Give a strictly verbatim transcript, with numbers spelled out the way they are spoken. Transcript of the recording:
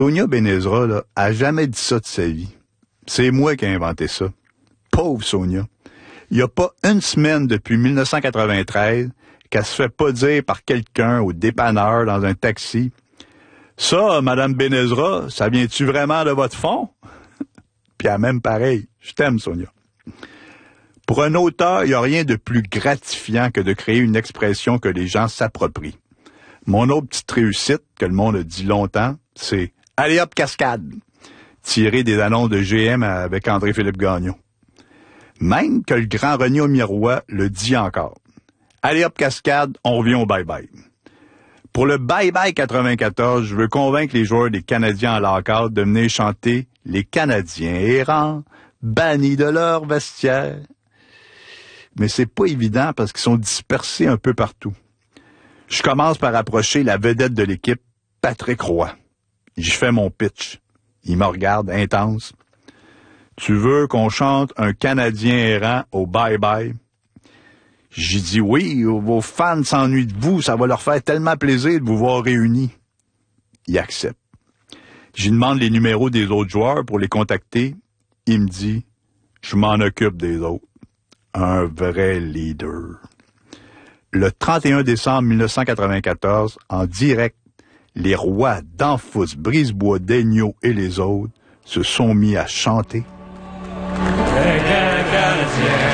Sonia Benezra, là, a jamais dit ça de sa vie. C'est moi qui ai inventé ça. Pauvre Sonia. Il n'y a pas une semaine depuis mille neuf cent quatre-vingt-treize qu'elle se fait pas dire par quelqu'un au dépanneur dans un taxi. Ça, Madame Benezra, ça vient-tu vraiment de votre fond? Puis elle même pareil. Je t'aime, Sonia. Pour un auteur, il n'y a rien de plus gratifiant que de créer une expression que les gens s'approprient. Mon autre petite réussite, que le monde a dit longtemps, c'est « Allez hop, cascade », tiré des annonces de G M avec André-Philippe Gagnon. Même que le grand René Aumirois le dit encore. « Allez hop, cascade, on revient au bye-bye ». Pour le bye-bye quatre-vingt-quatorze, je veux convaincre les joueurs des Canadiens en lockout de venir chanter « Les Canadiens errants, bannis de leur vestiaire ». Mais c'est pas évident parce qu'ils sont dispersés un peu partout. Je commence par approcher la vedette de l'équipe, Patrick Roy. J'y fais mon pitch. Il me regarde intense. « Tu veux qu'on chante un Canadien errant au bye-bye? » J'ai dit « Oui, vos fans s'ennuient de vous, ça va leur faire tellement plaisir de vous voir réunis. » Il accepte. J'y demande les numéros des autres joueurs pour les contacter. Il me dit « Je m'en occupe des autres. » Un vrai leader. Le trente et un décembre mille neuf cent quatre-vingt-quatorze, en direct, les Rois d'Anfous, Brisebois, Daigneault et les autres se sont mis à chanter. Les Canadiens